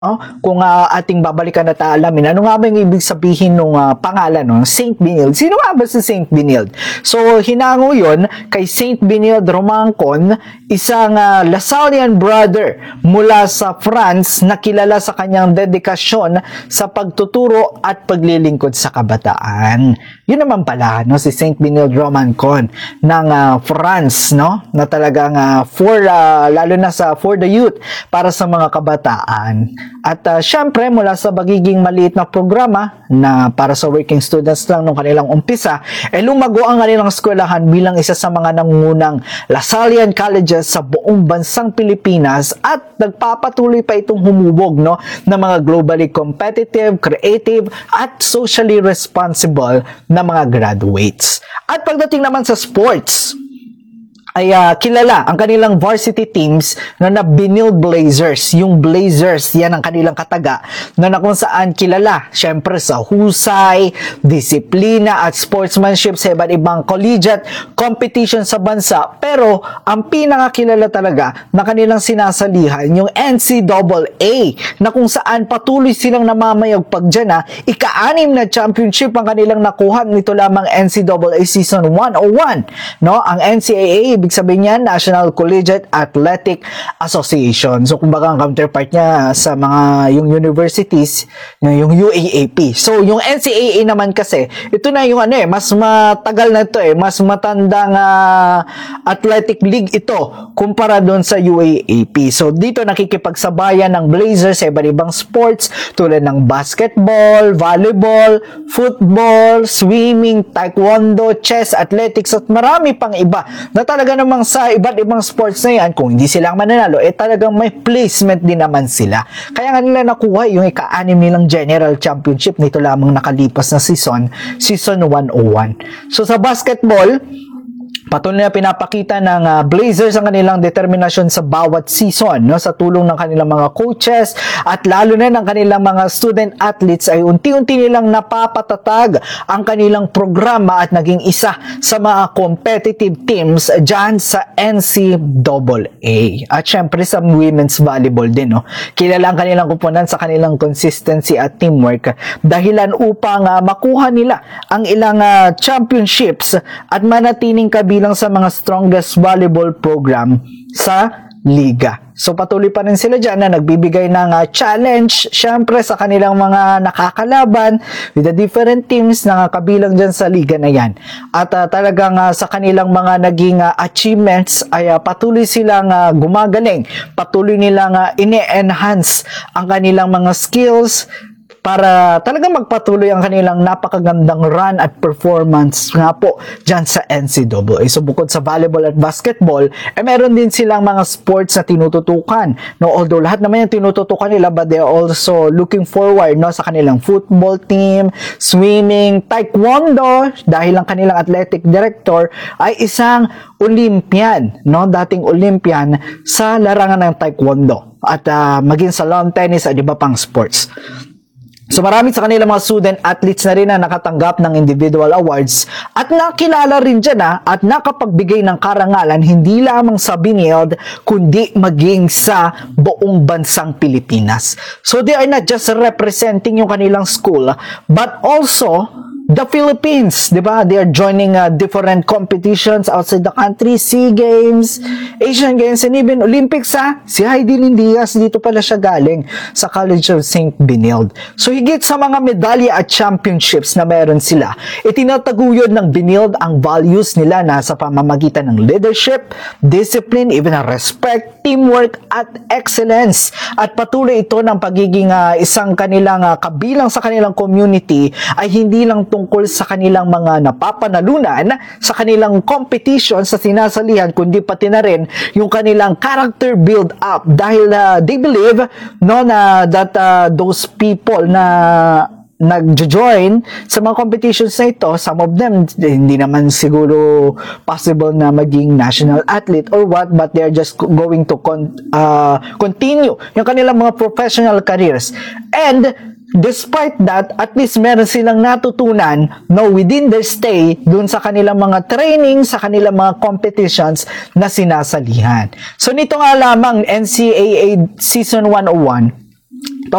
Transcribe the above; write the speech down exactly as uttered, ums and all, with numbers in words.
Oh, kung uh, ating babalikan at alamin, ano nga ba yung ibig sabihin ng uh, pangalan, no? Saint Benilde. Sino nga ba si Saint Benilde? So, hinango yun kay Saint Benilde Romancon, isang uh, Lasallian brother mula sa France na kilala sa kanyang dedikasyon sa pagtuturo at paglilingkod sa kabataan. Yun naman pala, no? Si Saint Benilde Romancon ng uh, France, no? Na talagang uh, for, uh, lalo na sa for the youth, para sa mga kabataan. At uh, syempre, mula sa magiging maliit na programa na para sa working students lang nung kanilang umpisa, eh lumago ang kanilang eskwelahan bilang isa sa mga nangungunang Lasallian colleges sa buong bansang Pilipinas at nagpapatuloy pa itong humubog, no, ng mga globally competitive, creative at socially responsible na mga graduates. At pagdating naman sa sports, ay uh, kilala ang kanilang varsity teams na na Benilde Blazers. Yung Blazers, yan ang kanilang kataga na, na kung saan kilala syempre sa husay, disiplina at sportsmanship sa iba't ibang collegiate competition sa bansa. Pero ang pinakakilala talaga na kanilang sinasalihan yung N C double A na kung saan patuloy silang namamayagpag dyan, ha. Ika-anim na championship ang kanilang nakuha nito lamang N C double A season one oh one, no? Ang N C double A, ibig sabihin niya, National Collegiate Athletic Association. So, kumbaga ang counterpart niya sa mga yung universities, yung U A A P. So, yung N C double A naman kasi, ito na yung ano eh, mas matagal na ito eh, mas matandang uh, athletic league ito kumpara doon sa U A A P. So, dito nakikipagsabayan ng Blazers sa iba't ibang sports tulad ng basketball, volleyball, football, swimming, taekwondo, chess, athletics at marami pang iba na talaga namang sa iba't ibang sports na yan, kung hindi sila mananalo, eh talagang may placement din naman sila. Kaya nga nila nakuha yung ika-anim nilang General Championship nito lamang nakalipas na season, season one oh one. So sa basketball, patuloy na pinapakita ng uh, Blazers ang kanilang determinasyon sa bawat season, no, sa tulong ng kanilang mga coaches at lalo na ng kanilang mga student athletes ay unti-unti nilang napapatatag ang kanilang programa at naging isa sa mga competitive teams dyan sa N C double A. At syempre sa women's volleyball din, no, kilala ang kanilang kupunan sa kanilang consistency at teamwork dahilan upang uh, makuha nila ang ilang uh, championships at manatiling kabilang sa mga strongest volleyball program sa liga. So patuloy pa rin sila dyan na nagbibigay ng uh, challenge syempre sa kanilang mga nakakalaban with the different teams na kabilang dyan sa liga na yan. At uh, talagang uh, sa kanilang mga naging uh, achievements ay uh, patuloy silang uh, gumagaling, patuloy nilang uh, ine-enhance ang kanilang mga skills para talagang magpatuloy ang kanilang napakagandang run at performance nga po dyan sa N C double A. So bukod sa volleyball at basketball, eh meron din silang mga sports na tinututukan. No, although lahat naman yung tinututukan nila, but they are also looking forward, no, sa kanilang football team, swimming, taekwondo, dahil ang kanilang athletic director ay isang Olympian, no, dating Olympian sa larangan ng taekwondo at uh, maging sa lawn tennis at iba pang sports. So marami sa kanila mga student athletes na rin na nakatanggap ng individual awards at nakilala rin dyan ha, at nakapagbigay ng karangalan hindi lamang sa Benilde kundi maging sa buong bansang Pilipinas. So they are not just representing yung kanilang school but also the Philippines, di ba? They are joining uh, different competitions outside the country, SEA Games, Asian Games, and even Olympics, ha? Si Heidelin Diaz, dito pala siya galing sa College of Saint Benilde. So, higit sa mga medalya at championships na meron sila, itinataguyod ng Benilde ang values nila na sa pamamagitan ng leadership, discipline, even a respect, teamwork, at excellence. At patuloy ito ng pagiging uh, isang kanilang uh, kabilang sa kanilang community ay hindi lang tungkol sa kanilang mga napapanalunan sa kanilang competition sa sinasalihan, kundi pati na rin yung kanilang character build up dahil uh, they believe, no, na that uh, those people na nag-join sa mga competitions na ito, some of them hindi naman siguro possible na maging national athlete or what, but they're just going to con uh, continue yung kanilang mga professional careers. And despite that, at least meron silang natutunan, no, within their stay dun sa kanilang mga training, sa kanilang mga competitions na sinasalihan. So nito nga lamang N C double A Season one oh one, To,